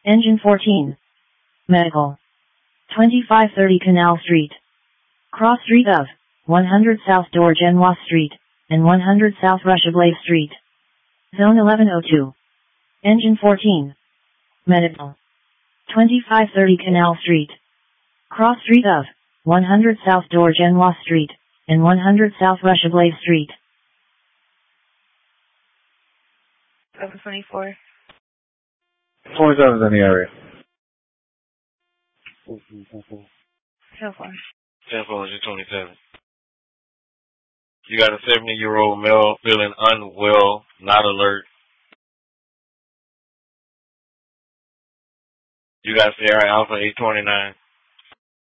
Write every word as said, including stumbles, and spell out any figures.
Engine fourteen. Medical. twenty-five thirty Canal Street. Cross street of one hundred South Door Genois Street, and one hundred South Rushablave Street. Zone eleven oh two. Engine fourteen. Medical. twenty-five thirty Canal Street. Cross street of one hundred South Door Genois Street, and one hundred South Rushablave Street. seven twenty-four. twenty-seven's in the area. ten four. ten four is twenty-seven. You got a seventy-year-old male feeling unwell, not alert. You got Sierra Alpha eight twenty-nine.